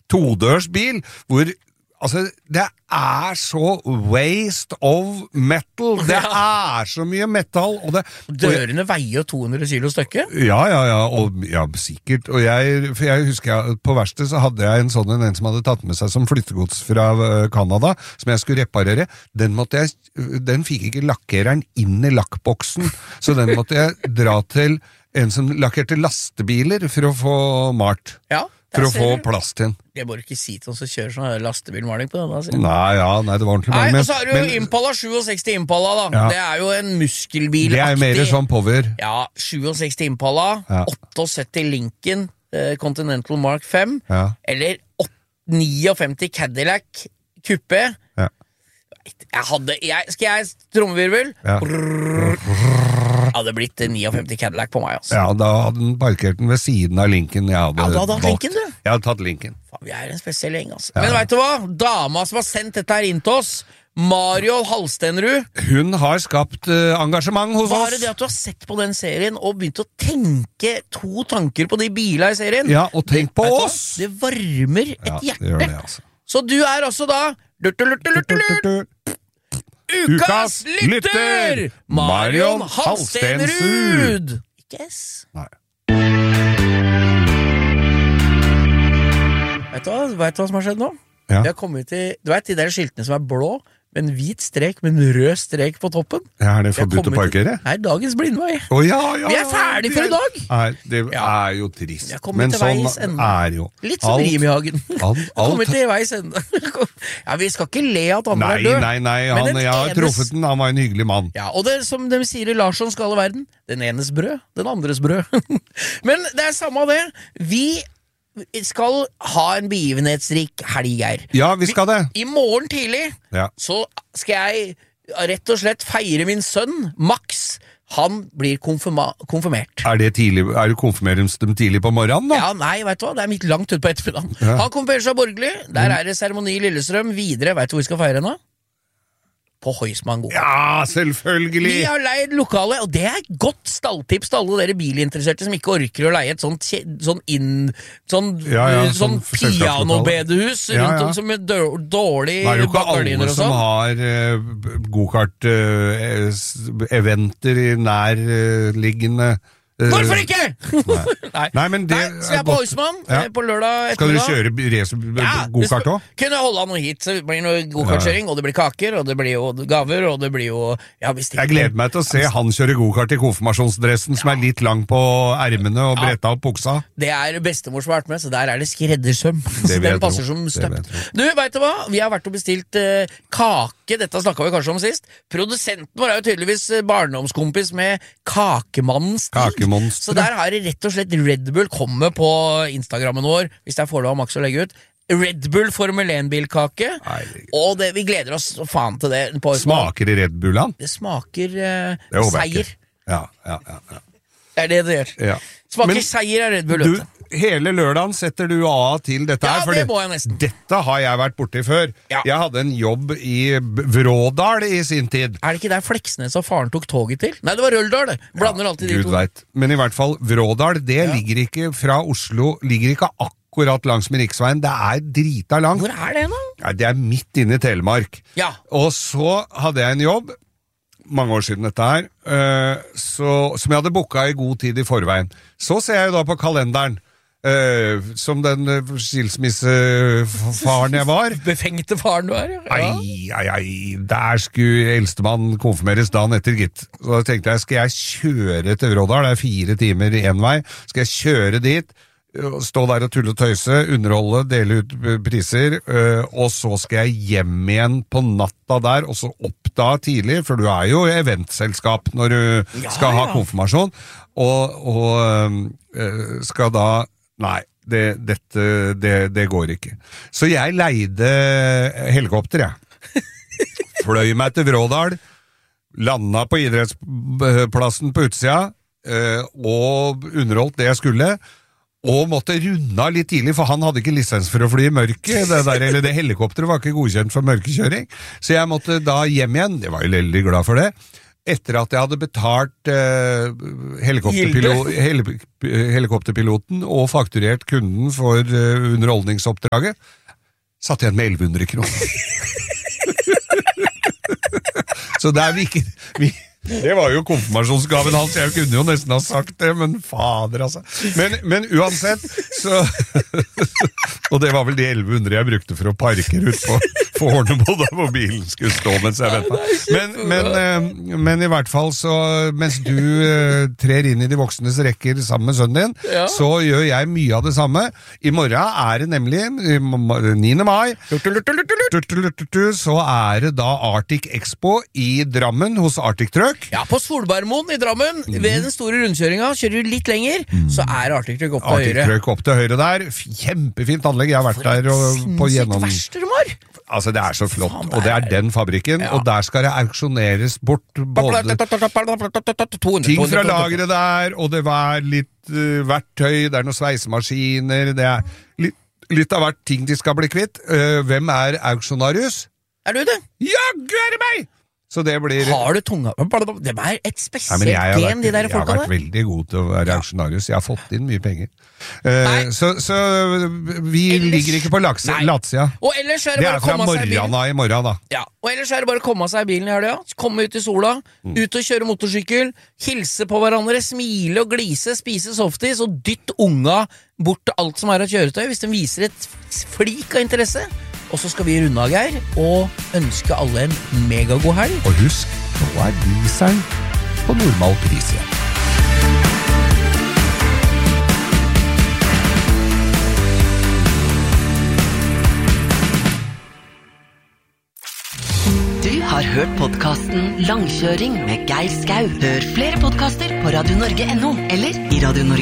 todørsbil, hvor altså, det så waste of metal. Det så mye metal. Dørene veier 200 kilo stykke? Ja, sikkert. Og jeg husker på verksted så hadde jeg en sånn en som hadde tatt med seg som flyttegods fra Canada, som jeg skulle reparere. Den fikk ikke lakkereren inn i lakkboksen, så den måtte jeg dra til en som lakkerte lastebiler for å få malt. Ja. For å få plass til den. Jeg må ikke si til oss som kjører sånn lastebilmaling på denne. Nei, det var ordentlig mange. Og så har du jo Impala, 67 Impala da. Ja. Det jo en muskelbil. Det mer sånn power. Ja, 67 Impala, 78 Lincoln, Continental Mark 5, eller 59 Cadillac Coupé. Ja. Skal jeg trommevirvel? Ja. Hadde blitt 59 Cadillac på meg, altså. Ja, da hadde den parkert den ved siden av Lincoln. Du hadde hatt Lincoln, du? Jeg hadde tatt Lincoln. Faen, vi en spesiell gjeng, altså. Ja. Men vet du hva? Dama som har sendt dette her inn til oss, Marion Halstenrud, hun har skapt engasjement hos oss. Det at du har sett på den serien og begynt å tenke 2 tanker på de bilene i serien? Ja, og tenk på oss! Det varmer et hjerte. Det gjør det, altså. Så du altså da Ukas lytter! Marion Halstenrud! Ikke S. Nei. Vet du hva som har skjedd nå? Ja. Vi har kommet til, du vet de der skiltene som blå, med en hvit strek med en rød strek på toppen? Ja, det forbudt å parkere? Nei, dagens blindvei. Vi ferdig for i dag! Nei, det jo trist. Men sånn jo. Litt som Rimihagen. Kommet til veis ende. Ja, vi skal ikke le at andre død. Nei, jeg har truffet den, han var en hyggelig mann. Ja, og det som de sier i Larsson skal alle verden, den enes brød, den andres brød. Men det samme av det. Vi skal ha en begivenhetsrik helg her. Ja, vi skal det. I morgen tidlig så skal jeg rett og slett feire min sønn, Max. Han blir konfirmert. Det tidlig? Du konfirmeres dem tidlig på morgenen, da? Ja, nei, vet du hva? Det mitt langt ut på ettermiddagen. Han konfirmerer seg borgerlig. Der det seremoni i Lillestrøm. Videre, vet du hvor vi skal feire nå? På Heusmann Go. Ja, selvfølgelig! Vi har leid lokale, og det godt stalltips til alle dere bilinteresserte som ikke orker å leie et sånn pianobedehus rundt om som med dårlig bakgardiner og sånn. Det jo ikke alle som har go-kart-eventer i nærliggende Hvorfor ikke?! Nei, men det så jeg på Heusmann på lørdag ettermiddag. Skal du kjøre go-kart også? Kunne holde han noe hit, så det blir noe go-kartkjøring, og det blir kaker, og det blir jo gaver, og det blir jo Jeg gleder meg til å se han kjøre go-kart i konfirmasjonsdressen som litt lang på ermene og bretta opp buksa. Det bestemor som har vært med, så der det skreddersøm. Den passer som støpt. Du, vet du hva? Vi har vært og bestilt kake, dette snakket vi kanskje om sist. Produsenten vår jo tydeligvis barndomskompis med Kakemannen Stig. Så der har det rett og slett Red Bull kommer på Instagrammen vår, hvis jeg får lov av Max å legge ut. Red Bull Formel 1-bilkake, og vi gleder oss faen til det. Smaker det Red Bull, han? Det smaker seier. Ja. Det det gjør. Ja. Smaker seier av Red Bull. Hele lørdagen setter du av til dette her, for det må jeg nesten. Dette har jeg vært borti før. Ja. Jeg hadde en jobb i Vrådal i sin tid. Det ikke der Fleksnes og faren tok toget til? Nei, det var Røldal, det. Blander alltid de to. Gud vet. Men i hvert fall, Vrådal, det ligger ikke fra Oslo, ligger ikke akkurat langs med riksveien. Det drita langt. Hvor det nå? Ja, det midt inne i Telemark. Ja. Og så hadde jeg en jobb, mange år siden dette her, som jeg hadde booket i god tid i forveien. Så ser jeg jo da på kalenderen, som den skilsmissefaren jeg var. Befengte faren du ja. Der skulle eldstemann konfirmeres dagen etter, gitt. Så da tenkte jeg, skal jeg kjøre til Vrådal, det 4 timer en vei, skal jeg kjøre dit, stå der og tulle og tøyse, underholde, dele ut priser, og så skal jeg hjem igjen på natta der, og så opp da tidlig, for du jo eventselskap når du skal ha konfirmasjon, og skal da nei, det går ikke. Så jeg leide helikopter, jeg. Fløy meg til Vrådal, landa på idrettsplassen på utsida, og underholdt det jeg skulle, og måtte runde av litt tidlig, for han hadde ikke lisens for å fly i mørket, det helikopteret var ikke godkjent for mørkekjøring, så jeg måtte da hjem igjen, jeg var jo veldig glad for det, etter at jeg hadde betalt helikopterpiloten og fakturert kunden for underholdningsoppdraget, satt igjen med 1100 kroner. Så det det var jo konfirmasjonsgaven hans, jeg kunne jo nesten ha sagt det, men fader altså. Men uansett, så og det var vel de 1100 jeg brukte for å parkere ut på Fornebu da hvor bilen skulle stå mens jeg ventet. Men i hvert fall så, mens du trer inn i de voksnes rekker sammen med sønnen din, så gjør jeg mye av det samme. I morgen det nemlig 9. mai, så det da Arctic Expo i Drammen hos Arctic Truck. Ja, på Solbergmoen i Drammen, ved den store rundkjøringa, kjører du litt lenger, så Arctic Truck opp til høyre. Arctic Truck opp til høyre der, kjempefint anlegg, jeg har vært der og på gjennom... verste de har! Altså, det så flott, og det den fabrikken, og der skal det auksjoneres bort både ting fra lageret der, og det var litt verktøy, det noen sveisemaskiner, det litt av hvert ting de skal bli kvitt. Hvem auksjonarius? Du det? Ja, det meg! Så det blir... Har du tunga? Det et spesielt gen, de der folka der. Jeg har vært veldig god til å være auksjonarius. Jeg har fått inn mye penger. Så vi ligger ikke på latsida. Og ellers det bare fra morgenen i morgen, da. Ja, og ellers det bare å komme seg i bilen i helga. Komme ut i sola, ut og kjøre motorsykkel, hilse på hverandre, smile og glise, spise softis og dytt unga bort til alt som av kjøretøy hvis de viser et flik av interesse. Og så skal vi runde av, Geir, og ønske alle en megagod helg. Og husk, nå dieselen på normal pris igjen. Du har hørt podcasten Langkjøring med Geir Skau. Hør flere podcaster på radionorge.no eller i Radio Norge.